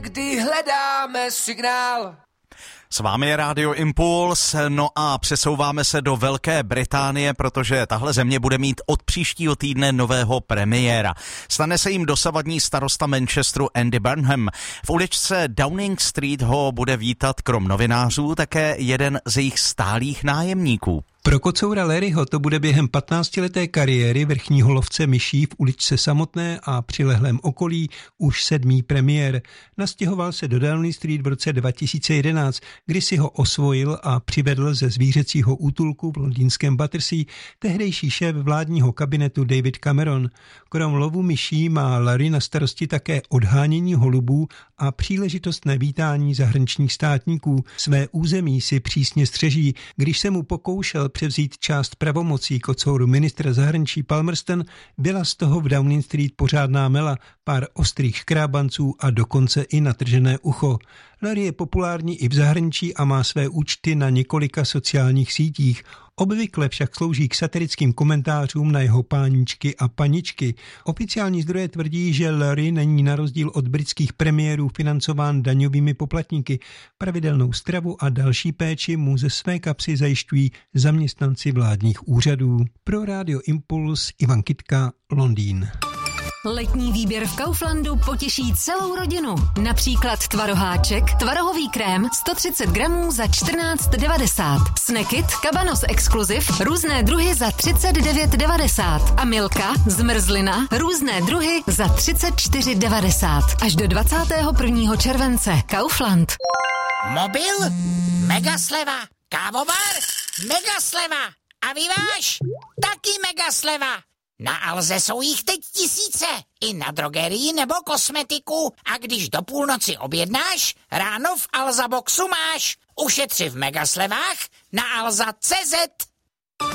Kdy hledáme signál. S vámi je Radio Impuls, no a přesouváme se do Velké Británie, protože tahle země bude mít od příštího týdne nového premiéra. Stane se jim dosavadní starosta Manchesteru Andy Burnham. V uličce Downing Street ho bude vítat krom novinářů také jeden z jejich stálých nájemníků. Pro kocoura Larryho to bude během 15leté kariéry vrchního lovce myší v uličce samotné a přilehlém okolí už 7. premiér. Nastěhoval se do Downing Street v roce 2011, kdy si ho osvojil a přivedl ze zvířecího útulku v londýnském Battersea tehdejší šéf vládního kabinetu David Cameron. Krom lovu myší má Larry na starosti také odhánění holubů a příležitostné vítání zahraničních státníků. Své území si přísně střeží, když se mu pokoušel převzít část pravomocí kocouru ministra zahraničí Palmerston, byla z toho v Downing Street pořádná mela, pár ostrých škrábanců a dokonce i natržené ucho. Larry je populární i v zahraničí a má své účty na několika sociálních sítích. Obvykle však slouží k satirickým komentářům na jeho páničky a paničky. Oficiální zdroje tvrdí, že Larry není na rozdíl od britských premiérů financován daňovými poplatníky. Pravidelnou stravu a další péči mu ze své kapsy zajišťují zaměstnanci vládních úřadů. Pro Radio Impuls Ivan Kytka, Londýn. Letní výběr v Kauflandu potěší celou rodinu. Například tvaroháček, tvarohový krém 130 gramů za 14,90. Snackit, Cabanos Exclusive, různé druhy za 39,90. A Milka, zmrzlina, různé druhy za 34,90. Až do 21. července. Kaufland. Mobil? Mega sleva. Kávovar? Mega sleva. A vyváž? Taky mega sleva. Na Alze jsou jich teď tisíce, i na drogerii nebo kosmetiku. A když do půlnoci objednáš, ráno v Alza Boxu máš. Ušetři v megaslevách na alza.cz.